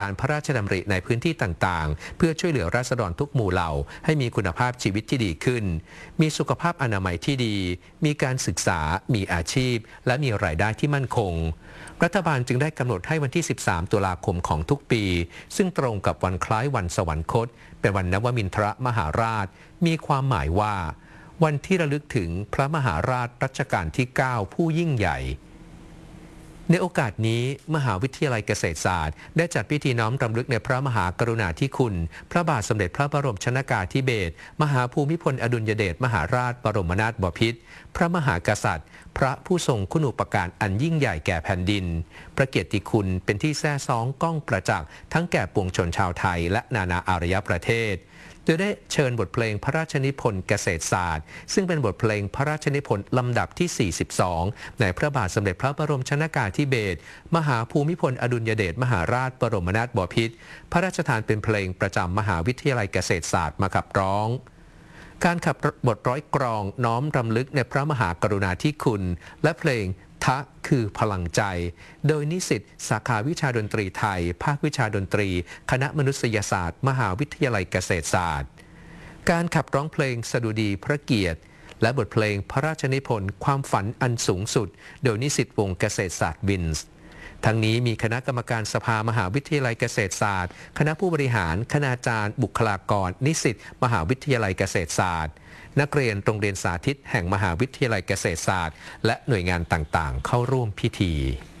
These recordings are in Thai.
การพระราชดำริในพื้นที่ต่างๆเพื่อช่วยเหลือราษฎรทุกหมู่เหล่าให้มีคุณภาพชีวิตที่ดีขึ้นมีสุขภาพอนามัยที่ดีมีการศึกษามีอาชีพและมีรายได้ที่มั่นคงรัฐบาลจึงได้กำหนดให้วันที่13ตุลาคมของทุกปีซึ่งตรงกับวันคล้ายวันสวรรคตเป็นวันนวมินทรมหาราชมีความหมายว่าวันที่ระลึกถึงพระมหาราชรัชกาลที่9ผู้ยิ่งใหญ่ในโอกาสนี้มหาวิทยาลัยเกษตรศาสตร์ได้จัดพิธีน้อมรำลึกในพระมหากรุณาธิคุณพระบาทสมเด็จพระบรมชนกาธิเบศรมหาภูมิพลอดุลยเดชมหาราชบรมนาถบพิตรพระมหากษัตริย์พระผู้ทรงคุณูปการอันยิ่งใหญ่แก่แผ่นดินพระเกียรติคุณเป็นที่แซ่ซ้องก้องประจักษ์ทั้งแก่ปวงชนชาวไทยและนานาอารยประเทศโดยได้เชิญบทเพลงพระราชนิพนธ์เกษตรศาสตร์ซึ่งเป็นบทเพลงพระราชนิพนธ์ลำดับที่42ในพระบาทสมเด็จพระบรมชนกาธิเบศรมหาภูมิพลอดุลยเดชมหาราชบรมนาถบพิตรพระราชทานเป็นเพลงประจำมหาวิทยาลัยเกษตรศาสตร์มาขับร้องการขับบทร้อยกรองน้อมรำลึกในพระมหากรุณาธิคุณและเพลงทะคือพลังใจโดยนิสิตสาขาวิชาดนตรีไทยภาควิชาดนตรีคณะมนุษยศาสตร์มหาวิทยาลัยเกษตรศาสตร์การขับร้องเพลงสดุดีพระเกียรติและบทเพลงพระราชนิพนธ์ความฝันอันสูงสุดโดยนิสิตวงเกษตรศาสตร์วินส์ทั้งนี้มีคณะกรรมการสภามหาวิทยาลัยเกษตรศาสตร์คณะผู้บริหารคณาจารย์บุคลากรนิสิตมหาวิทยาลัยเกษตรศาสตร์นักเรียนโรงเรียนสาธิตแห่งมหาวิทยาลัยเกษตรศาสตร์และหน่วยงานต่างๆเข้าร่วมพิธี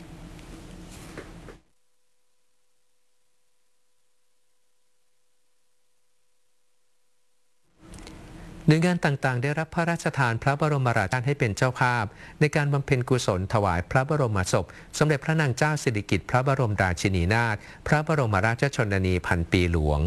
หน่วยงานต่างๆได้รับพระราชทานพระบรมราชทานให้เป็นเจ้าภาพในการบำเพ็ญกุศลถวายพระบรมศพสมเด็จพระนางเจ้าสิริกิติ์พระบรมราชินีนาถพระบรมราชชนนีพันปีหลวง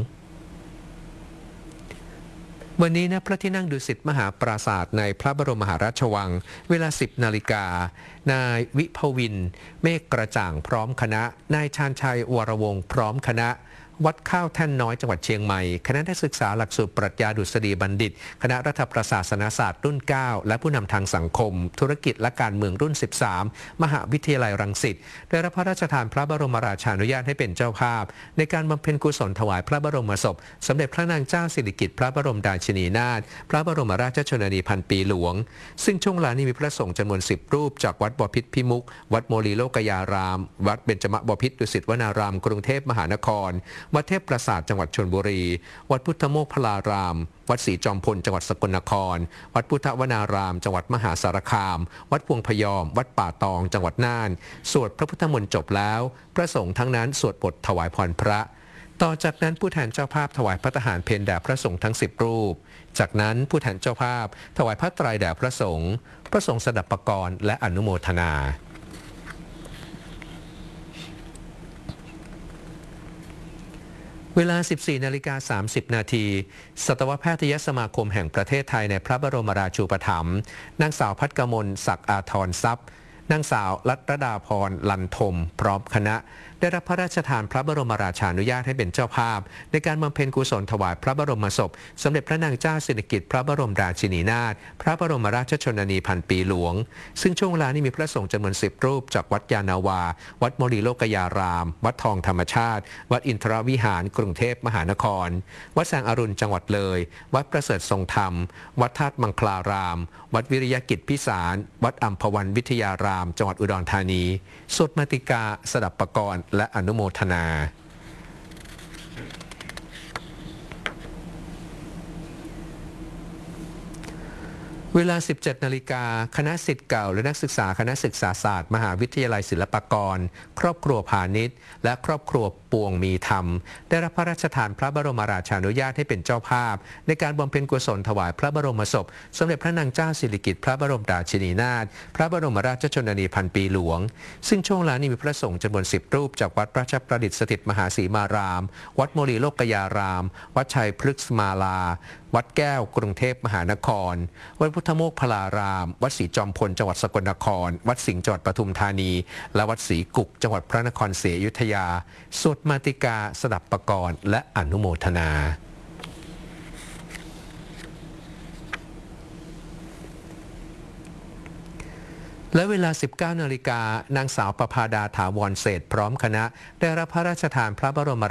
วันนี้ณพระที่นั่งดุสิตมหาปราสาทในพระบรมมหาราชวังเวลา 10 นาฬิกานายวิภวินเมฆกระจ่างพร้อมคณะนายชาญชัยวรวงศ์พร้อมคณะวัดข้าวแท่นน้อยจังหวัดเชียงใหม่คณะนักศึกษาหลักสูตรปรัชญาดุษฎีบัณฑิตคณะรัฐประศาสนศาสตร์รุ่น 9 และผู้นำทางสังคมธุรกิจและการเมืองรุ่น 13 มหาวิทยาลัยรังสิตได้รับพระราชทานพระบรมราชานุญาตให้เป็นเจ้าภาพในการบำเพ็ญกุศลถวายพระบรมศพสมเด็จพระนางเจ้าสิริกิติ์พระบรมราชินีนาถพระบรมราชชนนีพันปีหลวงซึ่งช่วงเวลานี้มีพระสงฆ์จำนวน10 รูปจากวัดบพิตรพิมุขวัดโมลีโลกยารามวัดเบญจมบพิตรดุสิตวนารามกรุงเทพมหานครวัดเทพประสาทจังหวัดชลบุรีวัดพุทธโมกขลารามวัดศรีจอมพลจังหวัดสกลนครวัดพุทธวนารามจังหวัดมหาสารคามวัดพวงพยอมวัดป่าตองจังหวัดน่านสวดพระพุทธมนต์จบแล้วพระสงฆ์ทั้งนั้นสวดบทถวายพรพระต่อจากนั้นผู้แทนเจ้าภาพถวายพระทหารเพลแด่พระสงฆ์ทั้ง10 รูปจากนั้นผู้แทนเจ้าภาพถวายพระไตรแด่พระสงฆ์พระสงฆ์สดับปกรณ์และอนุโมทนาเวลา 14 นาฬิกา 30 นาทีสัตวแพทยสมาคมแห่งประเทศไทยในพระบรมราชูปถัมภ์นางสาวพัฒกมลศักดิ์อาทรทรัพย์นางสาวรัตดาพรลันทมพร้อมคณะได้รับพระราชทานพระบรมราชานุญาตให้เป็นเจ้าภาพในการบำเพ็ญกุศลถวายพระบรมศพสมเด็จพระนางเจ้าสิริกิติ์พระบรมราชินีนาถพระบรมราชชนนีพันปีหลวงซึ่งช่วงเวลานี้มีพระสงฆ์จำนวน10 รูปจากวัดยานาวาวัดโมลีโลกยารามวัดทองธรรมชาติวัดอินทรวิหารกรุงเทพมหานครวัดแสงอรุณจังหวัดเลยวัดประเสริฐทรงธรรมวัดธาตุมังคลารามวัดวิริยกิจพิสารวัดอัมพวันวิทยารามจังหวัดอุดรธานีสวดมาติกาสดับปกรณ์และอนุโมทนาเวลา 17 นาฬิกาคณะศิษย์เก่าและนักศึกษาคณะศึกษาศาสตร์มหาวิทยาลัยศิลปากรครอบครัวพาณิชย์และครอบครัวปวงมีธรรมได้รับพระราชทานพระบรมราชานุญาตให้เป็นเจ้าภาพในการบำเพ็ญกุศลถวายพระบรมศพสมเด็จพระนางเจ้าสิริกิติ์พระบรมราชินีนาถพระบรมราชชนนีพันปีหลวงซึ่งช่วงเวลานี้มีพระสงฆ์จำนวน10 รูปจากวัดราชประดิษฐ์สถิตมหาสีมารามวัดโมลีโลกยารามวัดชัยพฤกษมาลาวัดแก้วกรุงเทพมหานครวัดพุทธโมกขลารามวัดศรีจอมพลจังหวัดสกลนครวัดสิงห์จังหวัดปทุมธานีและวัดศรีกุกจังหวัดพระนครศรีอยุธยาสวดมาติกาสดับปกรณ์และอนุโมทนาและเวลา 19 นาฬิกานางสาวประภาดาถาวรเศรษฐ์พร้อมคณะได้รับพระราชทานพระบรม